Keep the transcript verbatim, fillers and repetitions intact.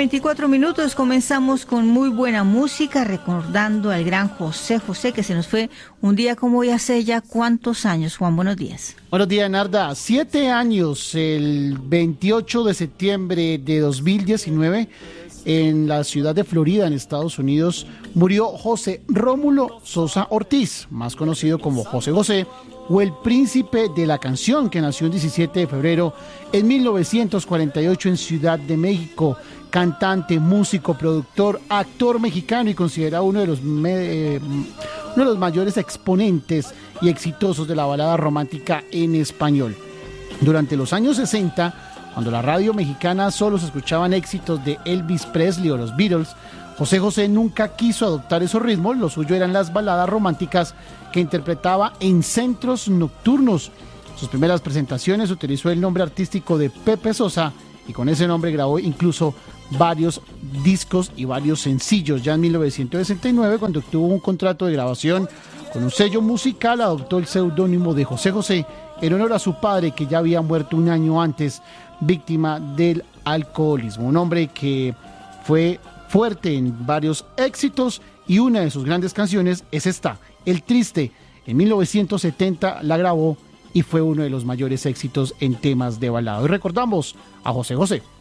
veinticuatro minutos, comenzamos con muy buena música, recordando al gran José José, que se nos fue un día como hoy hace ya cuántos años. Juan, buenos días. Buenos días, Narda. Siete años, el veintiocho de septiembre de dos mil diecinueve, en la ciudad de Florida, en Estados Unidos, murió José Rómulo Sosa Ortiz, más conocido como José José, o el príncipe de la canción, que nació el diecisiete de febrero en mil novecientos cuarenta y ocho en Ciudad de México. Cantante, músico, productor, actor mexicano y considerado uno de los, me, eh, uno de los mayores exponentes y exitosos de la balada romántica en español. Durante los años sesenta, cuando la radio mexicana solo se escuchaban éxitos de Elvis Presley o los Beatles, José José nunca quiso adoptar esos ritmos. Lo suyo eran las baladas románticas que interpretaba en centros nocturnos. Sus primeras presentaciones utilizó el nombre artístico de Pepe Sosa y con ese nombre grabó incluso varios discos y varios sencillos. Ya en mil novecientos sesenta y nueve, cuando obtuvo un contrato de grabación con un sello musical, adoptó el seudónimo de José José en honor a su padre, que ya había muerto un año antes, víctima del alcoholismo. Un hombre que fue fuerte en varios éxitos, y una de sus grandes canciones es esta, El Triste. En mil novecientos setenta la grabó y fue uno de los mayores éxitos en temas de balada. Hoy recordamos a José José.